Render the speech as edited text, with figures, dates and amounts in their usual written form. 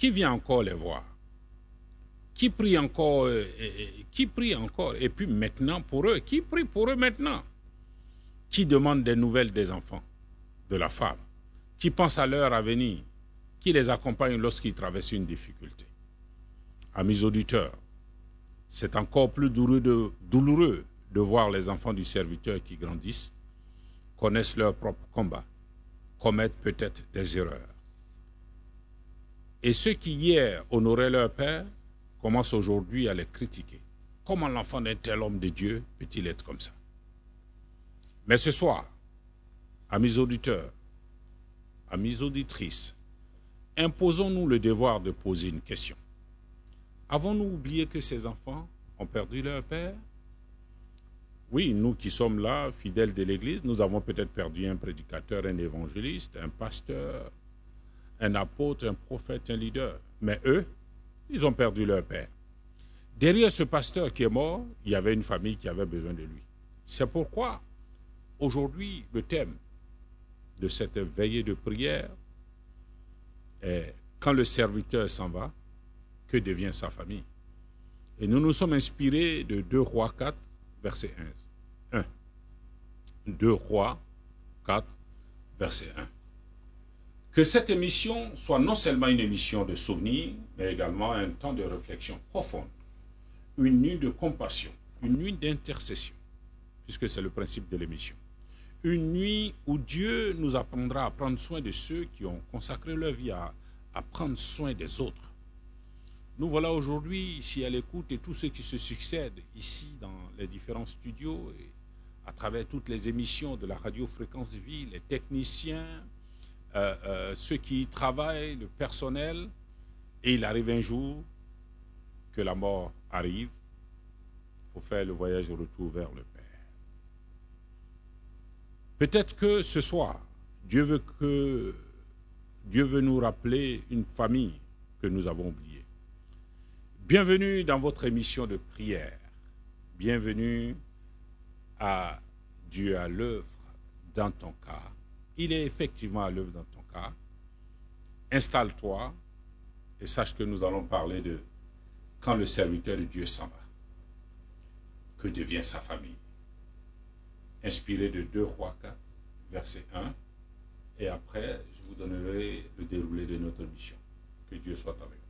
Qui vient encore les voir? Qui prie encore, qui prie encore? Et puis maintenant pour eux, qui prie pour eux maintenant? Qui demande des nouvelles des enfants, de la femme? Qui pense à leur avenir? Qui les accompagne lorsqu'ils traversent une difficulté? Amis auditeurs, c'est encore plus douloureux de voir les enfants du serviteur qui grandissent, connaissent leur propre combat, commettent peut-être des erreurs. Et ceux qui hier honoraient leur père commencent aujourd'hui à les critiquer. Comment l'enfant d'un tel homme de Dieu peut-il être comme ça? Mais ce soir, amis auditeurs, amis auditrices, imposons-nous le devoir de poser une question. Avons-nous oublié que ces enfants ont perdu leur père? Oui, nous qui sommes là, fidèles de l'Église, nous avons peut-être perdu un prédicateur, un évangéliste, un pasteur, un apôtre, un prophète, un leader. Mais eux, ils ont perdu leur père. Derrière ce pasteur qui est mort, il y avait une famille qui avait besoin de lui. C'est pourquoi, aujourd'hui, le thème de cette veillée de prière est « Quand le serviteur s'en va, que devient sa famille ?» Et nous nous sommes inspirés de 2 Rois 4, verset 1. 2 Rois 4, verset 1. Que cette émission soit non seulement une émission de souvenirs, mais également un temps de réflexion profonde, une nuit de compassion, une nuit d'intercession, puisque c'est le principe de l'émission. Une nuit où Dieu nous apprendra à prendre soin de ceux qui ont consacré leur vie à prendre soin des autres. Nous voilà aujourd'hui ici à l'écoute et tous ceux qui se succèdent ici dans les différents studios et à travers toutes les émissions de la radio Fréquence Vie, les techniciens, ceux qui y travaillent, le personnel, et il arrive un jour que la mort arrive pour faire le voyage de retour vers le Père. Peut-être que ce soir, Dieu veut nous rappeler une famille que nous avons oubliée. Bienvenue dans votre émission de prière. Bienvenue à Dieu à l'œuvre dans ton cas. Il est effectivement à l'œuvre dans ton cas. Installe-toi et sache que nous allons parler de quand le serviteur de Dieu s'en va. Que devient sa famille? Inspiré de 2 Rois 4, verset 1. Et après, je vous donnerai le déroulé de notre mission. Que Dieu soit avec vous.